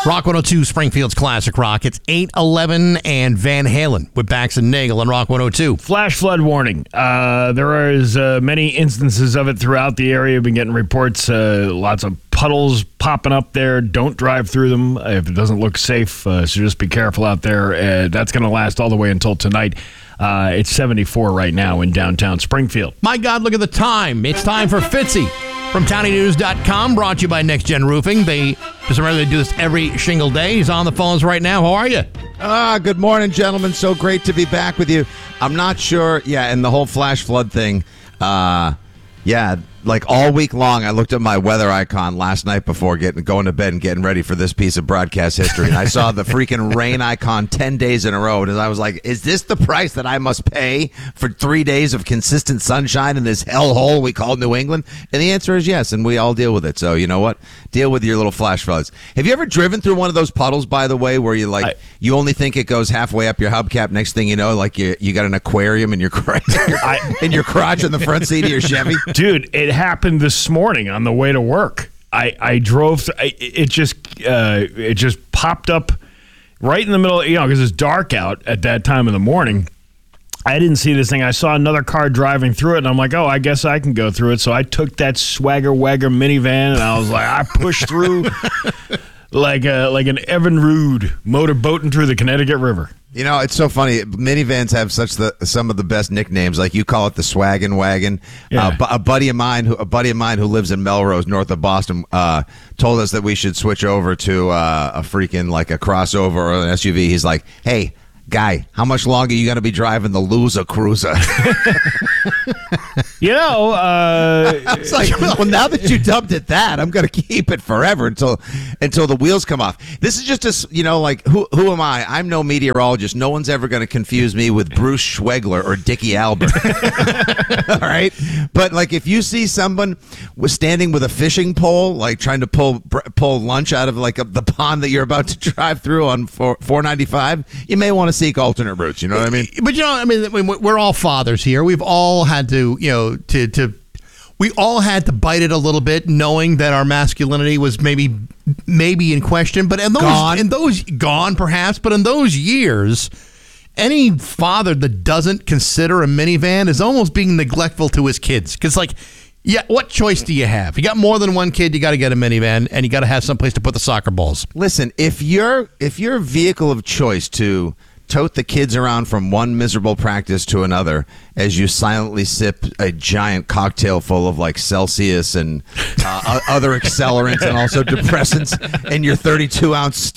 Rock 102, Springfield's Classic Rock. It's 8:11 and Van Halen with Bax and Nagel on Rock 102. Flash flood warning. There is many instances of it throughout the area. We've been getting reports, lots of puddles popping up there. Don't drive through them if it doesn't look safe, so just be careful out there. That's going to last all the way until tonight. It's 74 right now in downtown Springfield. My God, look at the time. It's time for Fitzy from TownieNews.com, brought to you by Next Gen Roofing. They just remember they do this every single day. He's on the phones right now. How are you? Good morning, gentlemen. So great to be back with you. I'm not sure, and the whole flash flood thing, like all week long, I looked at my weather icon last night before going to bed and getting ready for this piece of broadcast history. And I saw the freaking rain icon 10 days in a row. And I was like, is this the price that I must pay for 3 days of consistent sunshine in this hellhole we call New England? And the answer is yes, and we all deal with it. So you know what? Deal with your little flash floods. Have you ever driven through one of those puddles, by the way, where you only think it goes halfway up your hubcap? Next thing you know, like you got an aquarium in your crotch in the front seat of your Chevy? Dude, it happened this morning on the way to work. I drove. It just popped up right in the middle. Because it's dark out at that time of the morning. I didn't see this thing. I saw another car driving through it, and I'm like, oh, I guess I can go through it. So I took that Swagger Wagger minivan, and I was like, I pushed through like an Evan Roode motorboating through the Connecticut River. You know, it's so funny. Minivans have some of the best nicknames. Like you call it the Swaggin' Wagon. Yeah. A buddy of mine who lives in Melrose, north of Boston, told us that we should switch over to a freaking like a crossover or an SUV. He's like, hey, guy, how much longer are you going to be driving the Loser Cruiser? I was like, well, now that you dubbed it that, I'm going to keep it forever until the wheels come off. This is just who am I? I'm no meteorologist. No one's ever going to confuse me with Bruce Schwegler or Dickie Albert. All right? But like if you see someone standing with a fishing pole, like trying to pull lunch out of like the pond that you're about to drive through on 495, you may want to seek alternate routes. You know what I mean? But we're all fathers here. We've all had to, we all had to bite it a little bit, knowing that our masculinity was maybe in question. But in those gone perhaps. But in those years, any father that doesn't consider a minivan is almost being neglectful to his kids. Because what choice do you have? You got more than one kid, you got to get a minivan, and you got to have someplace to put the soccer balls. Listen, if your vehicle of choice to tote the kids around from one miserable practice to another as you silently sip a giant cocktail full of like Celsius and other accelerants and also depressants in your 32-ounce,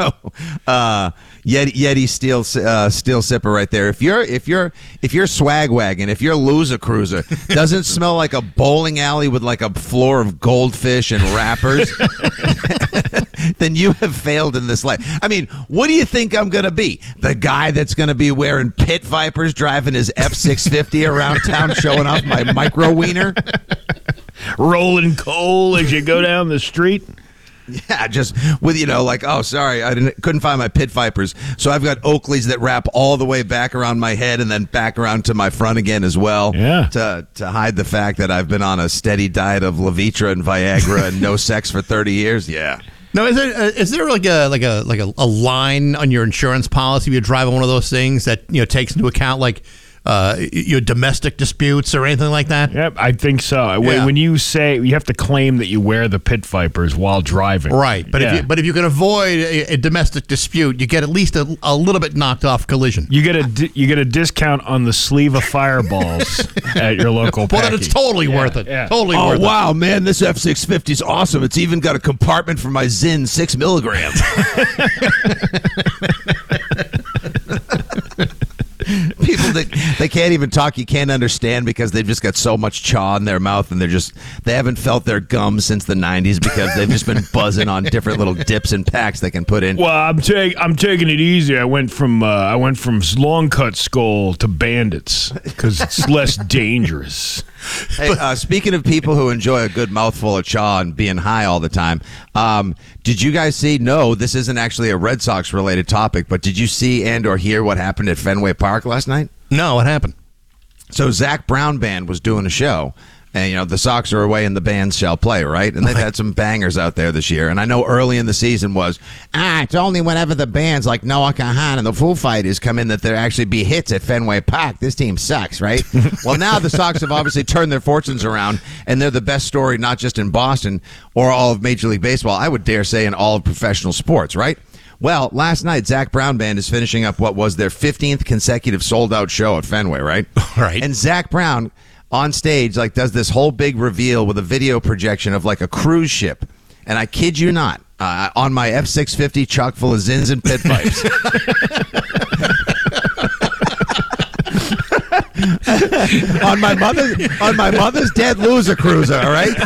Yeti steel sipper right there. If your swag wagon, if your Loser Cruiser doesn't smell like a bowling alley with like a floor of goldfish and wrappers, then you have failed in this life. I mean, what do you think I'm going to be? The guy that's going to be wearing pit vipers, driving his F-650 around town, showing off my micro wiener? Rolling coal as you go down the street? Yeah, just with, oh, sorry, couldn't find my pit vipers. So I've got Oakleys that wrap all the way back around my head and then back around to my front again as well. Yeah. To hide the fact that I've been on a steady diet of Levitra and Viagra and no sex for 30 years. Yeah. Now, is there like a line on your insurance policy if you're driving one of those things that takes into account like your domestic disputes or anything like that? Yep, I think so. Yeah. When you say you have to claim that you wear the pit vipers while driving, right? But if you can avoid a domestic dispute, you get at least a little bit knocked off collision. You get a discount on the sleeve of Fireballs at your local. Well, then it's totally worth it. Yeah. Totally worth it. Oh wow, man, this F-650 is awesome. It's even got a compartment for my Zyn 6 milligrams. People they can't even talk, you can't understand because they've just got so much chaw in their mouth and they haven't felt their gums since the 90s because they've just been buzzing on different little dips and packs they can put in. Well, I'm taking it easy. I went from long cut skull to bandits because it's less dangerous. Hey, speaking of people who enjoy a good mouthful of chaw and being high all the time, did you guys see? No, this isn't actually a Red Sox related topic, but did you see and or hear what happened at Fenway Park last night? No, what happened? So Zach Brown Band was doing a show And, the Sox are away and the bands shall play, right? And they've had some bangers out there this year. And I know early in the season was, it's only whenever the bands like Noah Kahan and the Foo Fighters come in that there actually be hits at Fenway Park. This team sucks, right? Well, now the Sox have obviously turned their fortunes around, and they're the best story not just in Boston or all of Major League Baseball, I would dare say in all of professional sports, right? Well, last night, Zac Brown Band is finishing up what was their 15th consecutive sold-out show at Fenway, right? Right. And Zac Brown on stage does this whole big reveal with a video projection of a cruise ship, and I kid you not, on my F-650 chock full of zins and pit pipes. on my mother's dead loser cruiser, all right.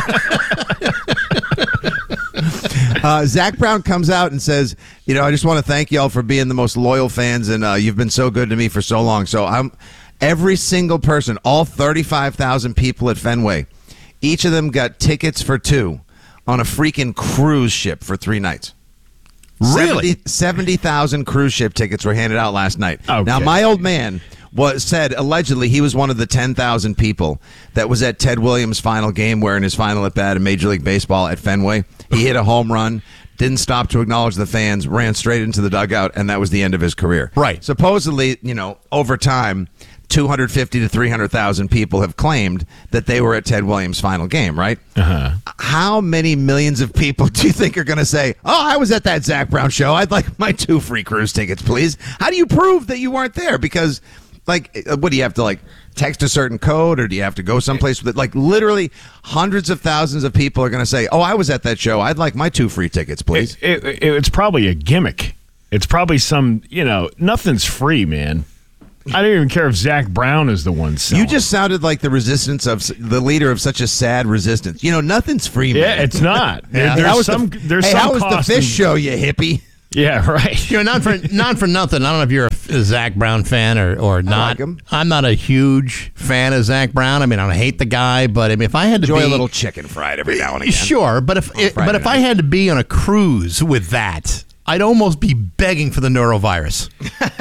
Zac Brown comes out and says, I just want to thank y'all for being the most loyal fans, and you've been so good to me for so long. So every single person, all 35,000 people at Fenway, each of them got tickets for 2 on a freaking cruise ship for 3 nights. Really? 70,000 cruise ship tickets were handed out last night. Okay. Now, my old man said allegedly he was one of the 10,000 people that was at Ted Williams' final game wearing his final at bat in Major League Baseball at Fenway. He hit a home run, didn't stop to acknowledge the fans, ran straight into the dugout, and that was the end of his career. Right. Supposedly, over time, 250 to 300,000 people have claimed that they were at Ted Williams' final game, right? Uh-huh. How many millions of people do you think are going to say, I was at that Zac Brown show. I'd like my 2 free cruise tickets, please. How do you prove that you weren't there? Because, what do you have to, text a certain code, or do you have to go someplace with it? Literally hundreds of thousands of people are going to say, I was at that show. I'd like my 2 free tickets, please. It's probably a gimmick. It's probably some, nothing's free, man. I don't even care if Zac Brown is the one selling. You just sounded like the the leader of such a sad resistance. Nothing's free, man. Yeah, it's not. Yeah. There's some how was the cost fish show, you hippie? Yeah, right. Not for nothing. I don't know if you're a Zac Brown fan or not. like him. I'm not a huge fan of Zac Brown. I don't hate the guy, but if I had to Enjoy be a little chicken fried every now and again. Sure, but if I had to be on a cruise with that, I'd almost be begging for the neurovirus.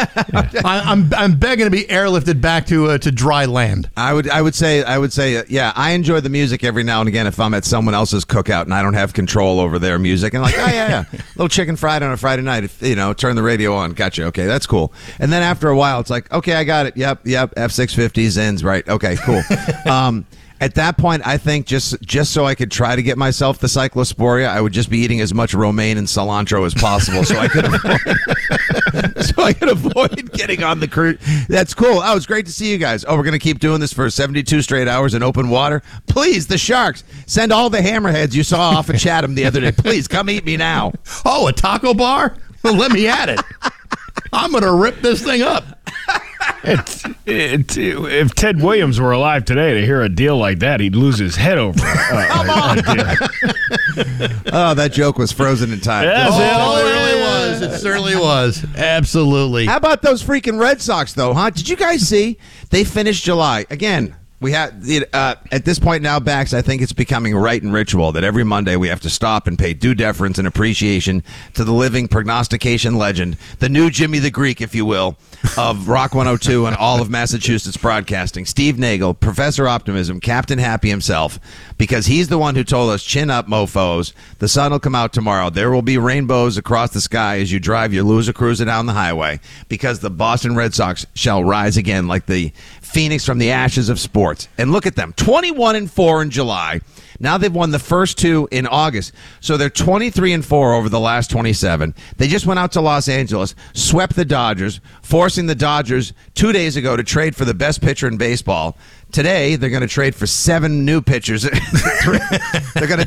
I'm begging to be airlifted back to dry land. I would say, yeah. I enjoy the music every now and again if I'm at someone else's cookout and I don't have control over their music, and yeah, little chicken fried on a Friday night. Turn the radio on. Gotcha. Okay, that's cool. And then after a while, it's okay, I got it. Yep. F-650 Zins. Right. Okay, cool. At that point, I think just so I could try to get myself the cyclosporia, I would just be eating as much romaine and cilantro as possible, so I could avoid getting on the cruise. That's cool. Oh, it's great to see you guys. Oh, we're going to keep doing this for 72 straight hours in open water. Please, the Sharks, send all the hammerheads you saw off of Chatham the other day. Please come eat me now. Oh, a taco bar? Well, let me at it. I'm going to rip this thing up. If Ted Williams were alive today to hear a deal like that, he'd lose his head over a deal. Oh, that joke was frozen in time. Yes, It certainly was. Absolutely. How about those freaking Red Sox, though, huh? Did you guys see? They finished July. Again, we have at this point now, Bax, I think it's becoming rite and ritual that every Monday we have to stop and pay due deference and appreciation to the living prognostication legend, the new Jimmy the Greek, if you will, of Rock 102 and all of Massachusetts broadcasting, Steve Nagel, Professor Optimism, Captain Happy himself, because he's the one who told us, chin up, mofos. The sun will come out tomorrow. There will be rainbows across the sky as you drive your loser cruiser down the highway, because the Boston Red Sox shall rise again like the Phoenix from the ashes of sports. And look at them, 21-4 in July. Now they've won the first 2 in August. So they're 23-4 over the last 27. They just went out to Los Angeles, swept the Dodgers, forcing the Dodgers 2 days ago to trade for the best pitcher in baseball. Today they're going to trade for 7 new pitchers. They're going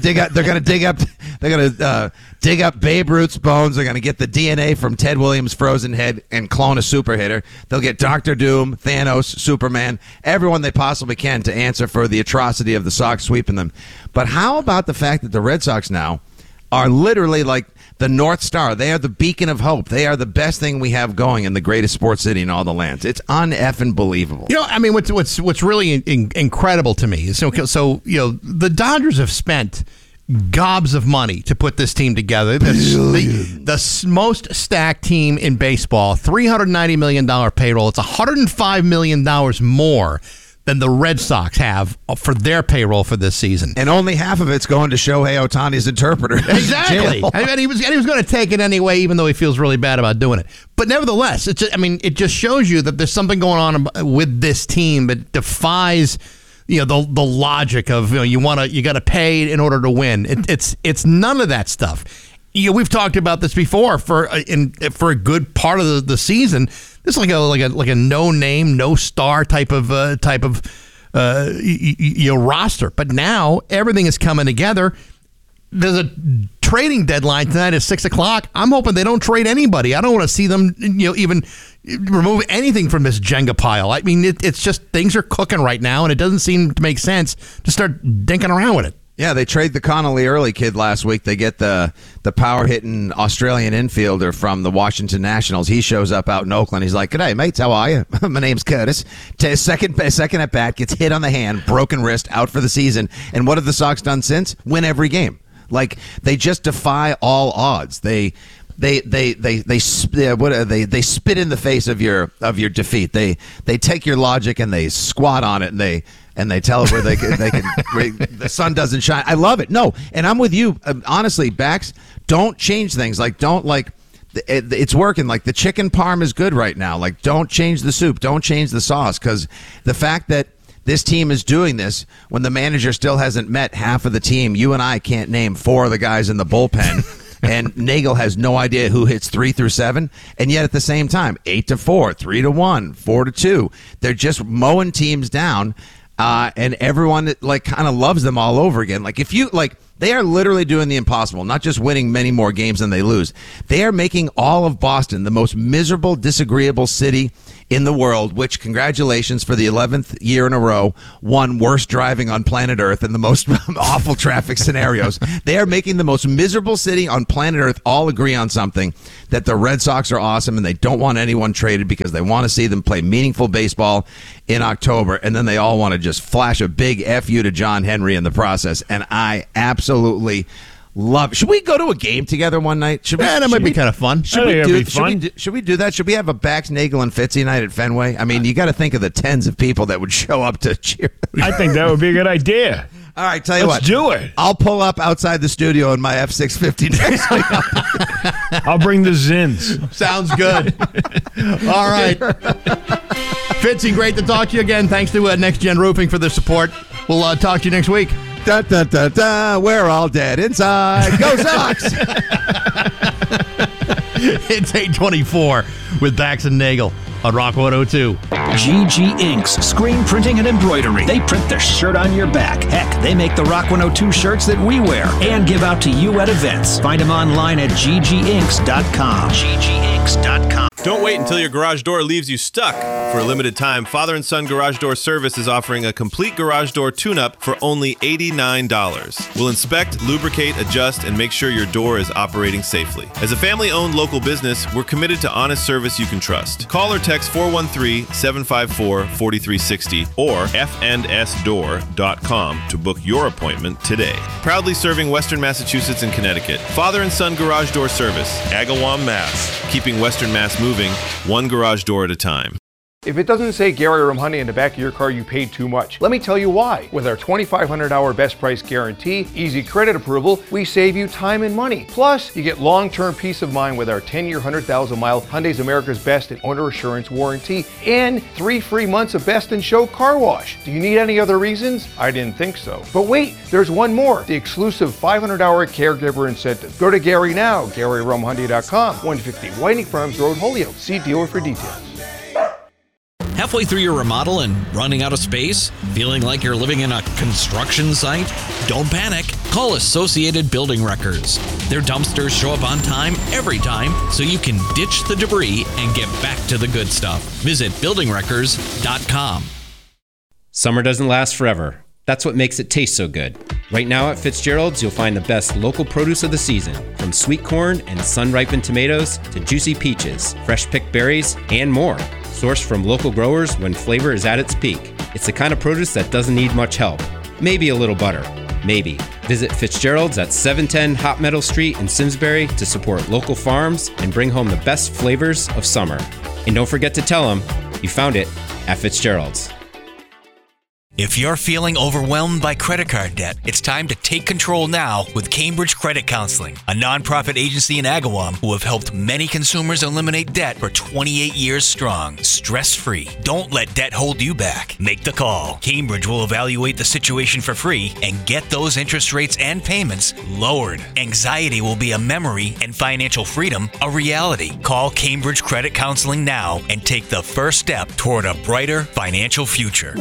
to dig up Babe Ruth's bones. They're going to get the DNA from Ted Williams' frozen head and clone a super hitter. They'll get Dr. Doom, Thanos, Superman, everyone they possibly can to answer for the atrocity of the Sox sweeping them. But how about the fact that the Red Sox now are literally like the North Star? They are the beacon of hope. They are the best thing we have going in the greatest sports city in all the lands. It's un-effing believable. What's really incredible to me is the Dodgers have spent gobs of money to put this team together. The most stacked team in baseball, $390 million payroll. It's $105 million more than the Red Sox have for their payroll for this season. And only half of it's going to Shohei Ohtani's interpreter. Exactly. And he was going to take it anyway, even though he feels really bad about doing it. But nevertheless, it just shows you that there's something going on with this team that defies the logic of you got to pay in order to win. It's none of that stuff. We've talked about this before for a good part of the season. This is like a no name, no star type of roster. But now everything is coming together. There's a trading deadline tonight at 6:00. I'm hoping they don't trade anybody. I don't want to see them even remove anything from this Jenga pile. I mean, it's just things are cooking right now, and it doesn't seem to make sense to start dinking around with it. Yeah, they trade the Connolly Early kid last week. They get the power-hitting Australian infielder from the Washington Nationals. He shows up out in Oakland. He's like, "G'day, mates. How are you? My name's Curtis." Second at bat, gets hit on the hand, broken wrist, out for the season. And what have the Sox done since? Win every game. Like, they just defy all odds. They spit in the face of your defeat. They take your logic and they squat on it, and they tell it where they can the sun doesn't shine. I love it. No, and I'm with you. Honestly, Bax, don't change things. It's working. Like, the chicken parm is good right now. Like, don't change the soup. Don't change the sauce, because the fact that this team is doing this when the manager still hasn't met half of the team. You and I can't name 4 of the guys in the bullpen. And Nagel has no idea who hits 3 through 7. And yet at the same time, 8-4, 3-1, 4-2. They're just mowing teams down. And everyone kind of loves them all over again. They are literally doing the impossible, not just winning many more games than they lose. They are making all of Boston the most miserable, disagreeable city in the world, which, congratulations, for the 11th year in a row, won worst driving on planet Earth in the most awful traffic scenarios. They are making the most miserable city on planet Earth all agree on something, that the Red Sox are awesome and they don't want anyone traded because they want to see them play meaningful baseball in October. And then they all want to just flash a big F you to John Henry in the process. And I absolutely love it. Should we go to a game together one night? That might be kind of fun. Should we do that? Should we have a Bax, Nagel, and Fitzy night at Fenway? I mean, you got to think of the tens of people that would show up to cheer. I think that would be a good idea. All right, tell you Let's do it. I'll pull up outside the studio in my F650 next week. I'll bring the Zins. Sounds good. All right. Fitzy, great to talk to you again. Thanks to Next Gen Roofing for the support. We'll talk to you next week. Da, da, da, da, we're all dead inside. Go Sox! It's 8:24 with Bax and Nagel on Rock 102. GG Inks, screen printing and embroidery. They print the shirt on your back. Heck, they make the Rock 102 shirts that we wear and give out to you at events. Find them online at gginks.com. gginks.com. Don't wait until your garage door leaves you stuck. For a limited time, Father and Son Garage Door Service is offering a complete garage door tune-up for only $89. We'll inspect, lubricate, adjust, and make sure your door is operating safely. As a family-owned local business, we're committed to honest service you can trust. Call or text 413-754-4360 or fndsdoor.com to book your appointment today. Proudly serving Western Massachusetts and Connecticut. Father and Son Garage Door Service, Agawam, Mass. Keeping Western Mass moving, one garage door at a time. If it doesn't say Gary Rumhoney in the back of your car, you paid too much. Let me tell you why. With our 2,500-hour best price guarantee, easy credit approval, we save you time and money. Plus, you get long-term peace of mind with our 10-year, 100,000-mile Hyundai's America's Best and Owner Assurance warranty and 3 free months of Best in Show car wash. Do you need any other reasons? I didn't think so. But wait, there's one more. The exclusive 500-hour caregiver incentive. Go to Gary now, GaryRumhoney.com, 150 Whiting Farms Road, Holyoke. See dealer for details. Halfway through your remodel and running out of space? Feeling like you're living in a construction site? Don't panic. Call Associated Building Wreckers. Their dumpsters show up on time every time, so you can ditch the debris and get back to the good stuff. Visit buildingwreckers.com. Summer doesn't last forever. That's what makes it taste so good. Right now at Fitzgerald's, you'll find the best local produce of the season, from sweet corn and sun-ripened tomatoes to juicy peaches, fresh-picked berries, and more. Sourced from local growers when flavor is at its peak. It's the kind of produce that doesn't need much help. Maybe a little butter. Maybe. Visit Fitzgerald's at 710 Hot Meadow Street in Simsbury to support local farms and bring home the best flavors of summer. And don't forget to tell them you found it at Fitzgerald's. If you're feeling overwhelmed by credit card debt, it's time to take control now with Cambridge Credit Counseling, a nonprofit agency in Agawam who have helped many consumers eliminate debt for 28 years strong, stress-free. Don't let debt hold you back. Make the call. Cambridge will evaluate the situation for free and get those interest rates and payments lowered. Anxiety will be a memory and financial freedom a reality. Call Cambridge Credit Counseling now and take the first step toward a brighter financial future.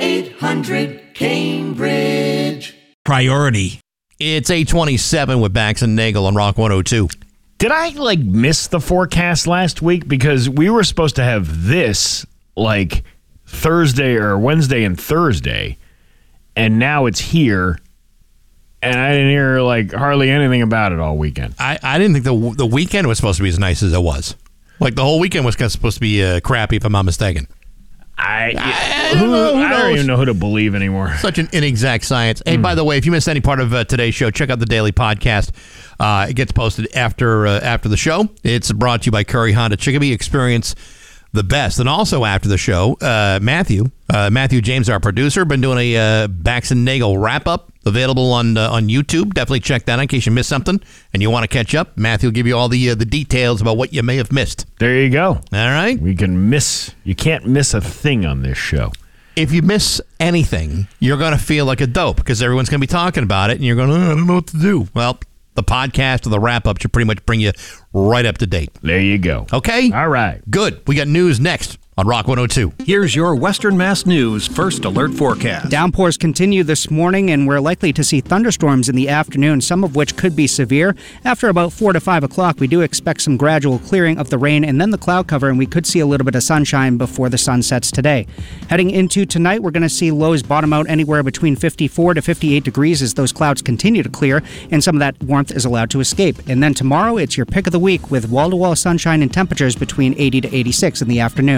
1-800-CAMBRIDGE. Priority. It's 8:27 with Bax and Nagel on Rock 102. Did I miss the forecast last week? Because we were supposed to have this Thursday or Wednesday and Thursday, and now it's here, and I didn't hear hardly anything about it all weekend. I didn't think the weekend was supposed to be as nice as it was. The whole weekend was supposed to be crappy, if I'm not mistaken. I don't even know who to believe anymore. Such an inexact science. Hey, by the way, if you missed any part of today's show, check out the daily podcast. It gets posted after the show. It's brought to you by Curry Honda Chicopee. Experience the best. And also after the show, Matthew James, our producer, been doing a Bax and Nagel wrap-up available on YouTube. Definitely check that out in case you missed something and you want to catch up. Matthew will give you all the details about what you may have missed. There you go. All right. You can't miss a thing on this show. If you miss anything, you're going to feel like a dope because everyone's going to be talking about it and you're going, I don't know what to do. Well, the podcast or the wrap-up should pretty much bring you right up to date. There you go. Okay? All right. Good. We got news next on Rock 102. Here's your Western Mass News First Alert forecast. Downpours continue this morning, and we're likely to see thunderstorms in the afternoon, some of which could be severe. After about 4 to 5 o'clock, we do expect some gradual clearing of the rain and then the cloud cover, and we could see a little bit of sunshine before the sun sets today. Heading into tonight, we're going to see lows bottom out anywhere between 54 to 58 degrees as those clouds continue to clear, and some of that warmth is allowed to escape. And then tomorrow, it's your pick of the week with wall-to-wall sunshine and temperatures between 80 to 86 in the afternoon.